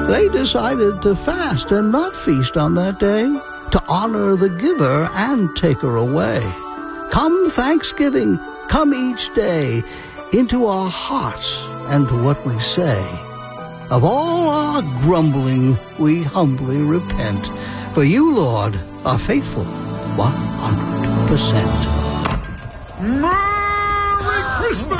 They decided to fast and not feast on that day, to honor the giver and taker away. Come Thanksgiving, come each day, into our hearts and to what we say. Of all our grumbling, we humbly repent. For you, Lord, are faithful 100%. Merry Christmas!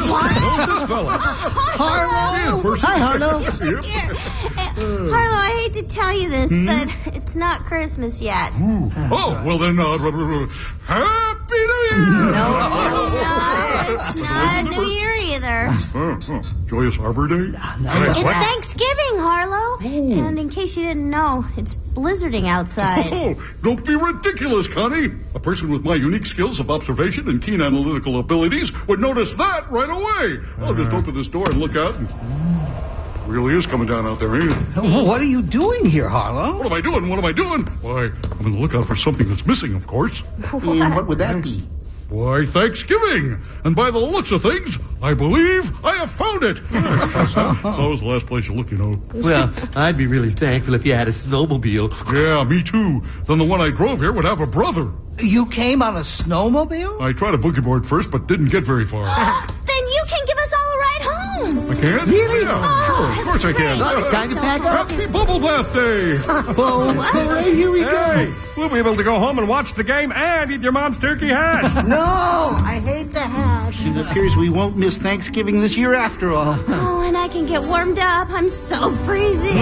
Harlow! Hi, Harlow. Harlow, I hate to tell you this, but it's not Christmas yet. Oh, well then, Happy New Year! No, it's not New Year either. Joyous Arbor Day? It's Thanksgiving, Harlow. And in case you didn't know, it's blizzarding outside. Oh, don't be ridiculous, Connie. A person with my unique skills of observation and keen analytical abilities would notice that right away. I'll just open this door and look out. It really is coming down out there, ain't it? What are you doing here, Harlow? What am I doing? Why, I'm on the lookout for something that's missing, of course. And what would that be? Why, Thanksgiving. And by the looks of things, I believe I have found it. So was the last place you look, you know. Well, I'd be really thankful if you had a snowmobile. Yeah, me too. Then the one I drove here would have a brother. You came on a snowmobile? I tried a boogie board first, but didn't get very far. Then you can give us all a ride home. I can? Really? Yeah, Oh, sure, of course I can. that's It's time to so pack up. Happy Bubble Bath Day! Hooray, here we go. Hey, we'll be able to go home and watch the game and eat your mom's turkey hash. No, I hate the hash. It appears we won't miss Thanksgiving this year after all. Oh, and I can get warmed up. I'm so freezing.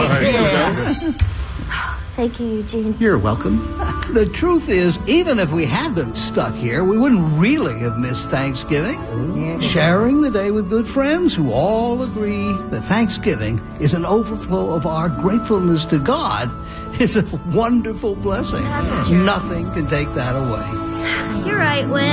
Thank you, Eugene. You're welcome. The truth is, even if we had been stuck here, we wouldn't really have missed Thanksgiving. Sharing the day with good friends who all agree that Thanksgiving is an overflow of our gratefulness to God is a wonderful blessing. That's true. Nothing can take that away. You're right, Win.